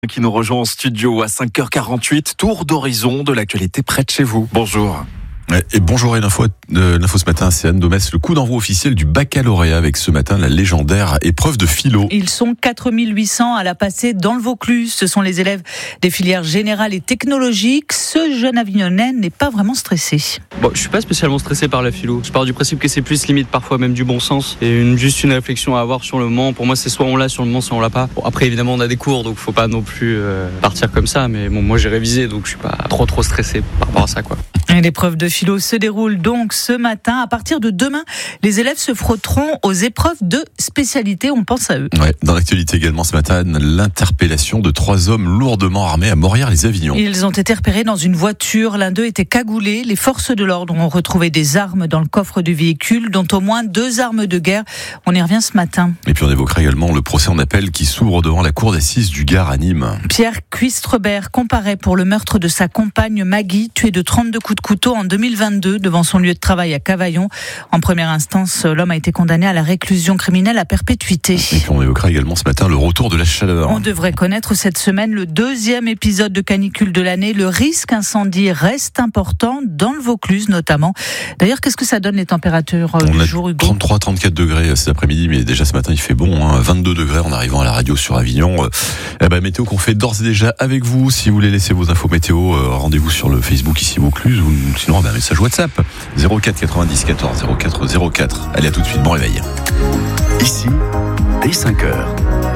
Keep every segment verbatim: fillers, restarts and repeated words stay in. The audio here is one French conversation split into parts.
Qui nous rejoint en studio à cinq heures quarante-huit, tour d'horizon de l'actualité près de chez vous. Bonjour. Et bonjour et l'info, euh, l'info ce matin, c'est Anne Domès, le coup d'envoi officiel du baccalauréat avec ce matin la légendaire épreuve de philo. Ils sont quatre mille huit cents à la passer dans le Vaucluse. Ce sont les élèves des filières générales et technologiques. Ce jeune Avignonnais n'est pas vraiment stressé. Bon, je suis pas spécialement stressé par la philo. Je pars du principe que c'est plus limite parfois même du bon sens et une, juste une réflexion à avoir sur le moment. Pour moi, c'est soit on l'a sur le moment, soit on l'a pas. Bon, après, évidemment, on a des cours, donc faut pas non plus euh, partir comme ça. Mais bon, moi, j'ai révisé, donc je suis pas trop trop stressé par rapport à ça, quoi. Et l'épreuve de philo se déroule donc ce matin. À partir de demain, les élèves se frotteront aux épreuves de spécialité. On pense à eux. Ouais, dans l'actualité également ce matin, l'interpellation de trois hommes lourdement armés à Morières-les-Avignon. Ils ont été repérés dans une voiture. L'un d'eux était cagoulé. Les forces de l'ordre ont retrouvé des armes dans le coffre du véhicule, dont au moins deux armes de guerre. On y revient ce matin. Et puis on évoquera également le procès en appel qui s'ouvre devant la cour d'assises du Gard à Nîmes. Pierre Cuistrebert comparaît pour le meurtre de sa compagne Maggie, tuée de trente-deux coups de couteau en deux mille vingt-deux devant son lieu de travail à Cavaillon. En première instance, l'homme a été condamné à la réclusion criminelle à perpétuité. Et puis on évoquera également ce matin le retour de la chaleur. On devrait connaître cette semaine le deuxième épisode de canicule de l'année. Le risque incendie reste important dans le Vaucluse notamment. D'ailleurs, qu'est-ce que ça donne les températures on du a jour, Hugo ? trente-trois à trente-quatre degrés cet après-midi, mais déjà ce matin il fait bon, hein, vingt-deux degrés en arrivant à la radio sur Avignon. Eh ben, météo qu'on fait d'ores et déjà avec vous. Si vous voulez laisser vos infos météo, euh, rendez-vous sur le Facebook ici Vaucluse ou sinon un message WhatsApp zéro quatre quatre-vingt-dix quatorze zéro quatre zéro quatre. Allez, à tout de suite, bon réveil. Ici, dès cinq heures.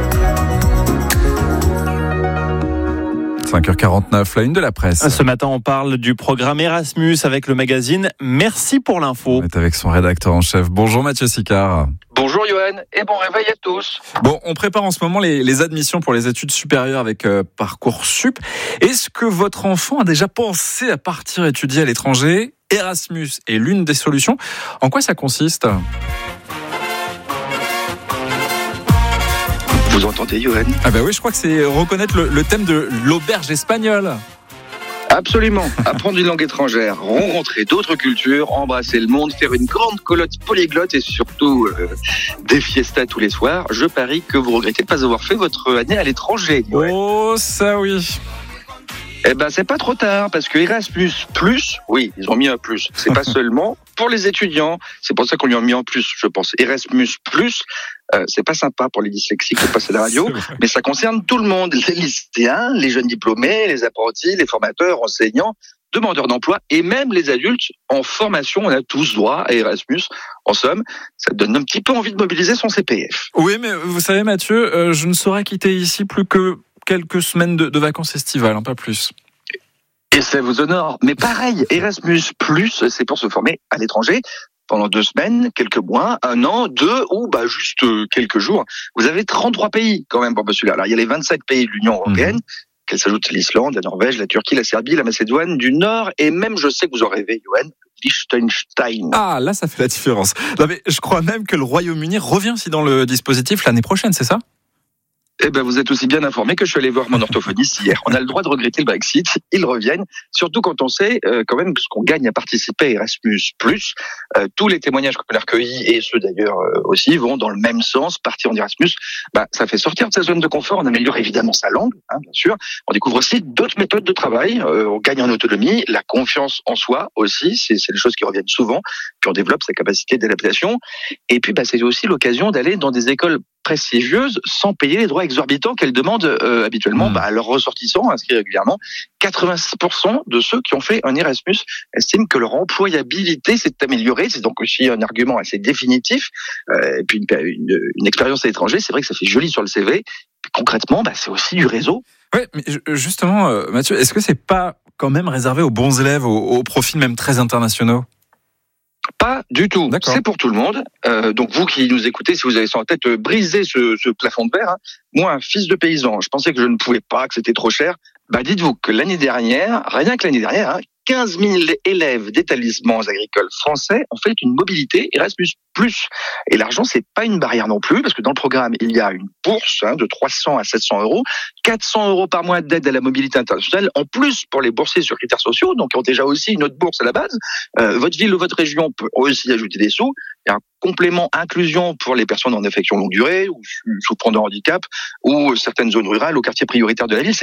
cinq heures quarante-neuf, la une de la presse. Ce matin, on parle du programme Erasmus avec le magazine Merci pour l'info. On est avec son rédacteur en chef. Bonjour Mathieu Sicard. Bonjour Johan et bon réveil à tous. Bon, on prépare en ce moment les, les admissions pour les études supérieures avec euh, Parcoursup. Est-ce que votre enfant a déjà pensé à partir étudier à l'étranger ? Erasmus est l'une des solutions. En quoi ça consiste ? Vous entendez Johan ? Ah bah oui, je crois que c'est reconnaître le, le thème de l'auberge espagnole. Absolument. Apprendre une langue étrangère, rencontrer d'autres cultures, embrasser le monde, faire une grande colotte polyglotte et surtout euh, des fiestas tous les soirs. Je parie que vous regrettez de ne pas avoir fait votre année à l'étranger. Johan. Oh, ça oui. Eh ben, c'est pas trop tard, parce que Erasmus plus, oui, ils ont mis un plus. C'est pas seulement pour les étudiants. C'est pour ça qu'on lui a mis en plus, je pense. Erasmus plus, euh, c'est pas sympa pour les dyslexiques de passer la radio, mais ça concerne tout le monde. Les lycéens, les jeunes diplômés, les apprentis, les formateurs, enseignants, demandeurs d'emploi et même les adultes en formation. On a tous droit à Erasmus. En somme, ça donne un petit peu envie de mobiliser son C P F. Oui, mais vous savez, Mathieu, euh, je ne saurais quitter ici plus que quelques semaines de, de vacances estivales, hein, pas plus. Et ça vous honore. Mais pareil, Erasmus plus, c'est pour se former à l'étranger pendant deux semaines, quelques mois, un an, deux ou bah juste quelques jours. Vous avez trente-trois pays quand même pour postuler. Alors il y a les vingt-sept pays de l'Union européenne, mmh. qu'elle s'ajoute l'Islande, la Norvège, la Turquie, la Serbie, la Macédoine du Nord et même, je sais que vous en rêvez, Johan, Liechtenstein. Ah, là ça fait la différence. Non mais je crois même que le Royaume-Uni revient aussi dans le dispositif l'année prochaine, c'est ça ? Eh ben, vous êtes aussi bien informé que je suis allé voir mon orthophoniste hier. On a le droit de regretter le Brexit. Ils reviennent. Surtout quand on sait, euh, quand même, ce qu'on gagne à participer à Erasmus+. Euh, tous les témoignages qu'on a recueillis, et ceux d'ailleurs euh, aussi, vont dans le même sens. Partir en Erasmus, bah, ça fait sortir de sa zone de confort. On améliore évidemment sa langue, hein, bien sûr. On découvre aussi d'autres méthodes de travail. Euh, on gagne en autonomie. La confiance en soi aussi. C'est, c'est des choses qui reviennent souvent. Puis on développe sa capacité d'adaptation. Et puis, bah, c'est aussi l'occasion d'aller dans des écoles prestigieuses sans payer les droits exorbitants qu'elles demandent euh, habituellement mmh. bah, à leurs ressortissants inscrits régulièrement. quatre-vingt-six pour cent de ceux qui ont fait un Erasmus estiment que leur employabilité s'est améliorée. C'est donc aussi un argument assez définitif. Euh, et puis une, une, une expérience à l'étranger, c'est vrai que ça fait joli sur le C V. Mais concrètement, bah, c'est aussi du réseau. Oui, mais justement, euh, Mathieu, est-ce que c'est pas quand même réservé aux bons élèves, aux, aux profils même très internationaux ? Pas du tout. D'accord. C'est pour tout le monde. Euh, donc vous qui nous écoutez, si vous avez ça en tête, euh, brisez ce, ce plafond de verre. Hein. Moi, fils de paysan, je pensais que je ne pouvais pas, que c'était trop cher. Bah, dites-vous que l'année dernière, rien que l'année dernière, hein, quinze mille élèves d'établissements agricoles français ont fait une mobilité Erasmus plus. Et l'argent, c'est pas une barrière non plus, parce que dans le programme, il y a une bourse hein, de trois cents à sept cents euros, quatre cents euros par mois d'aide à la mobilité internationale, en plus pour les boursiers sur critères sociaux, donc qui ont déjà aussi une autre bourse à la base. Euh, votre ville ou votre région peut aussi ajouter des sous. Il y a un complément inclusion pour les personnes en affection longue durée, ou souffrant de handicap, ou certaines zones rurales, ou quartiers prioritaires de la ville.